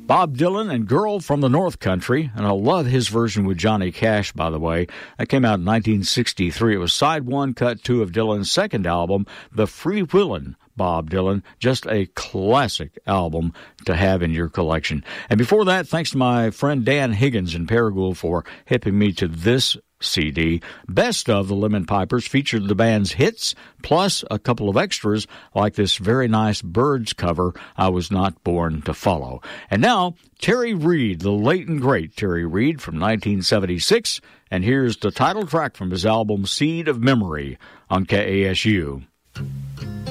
Bob Dylan and Girl from the North Country, and I love his version with Johnny Cash, by the way. That came out in 1963. It was side 1, cut 2 of Dylan's second album, The Free Willin' Bob Dylan. Just a classic album to have in your collection. And before that, thanks to my friend Dan Higgins in Paragould for hipping me to this CD. Best of the Lemon Pipers featured the band's hits, plus a couple of extras like this very nice Byrds cover, I Was Not Born to Follow. And now, Terry Reid, the late and great Terry Reid from 1976, and here's the title track from his album Seed of Memory on KASU.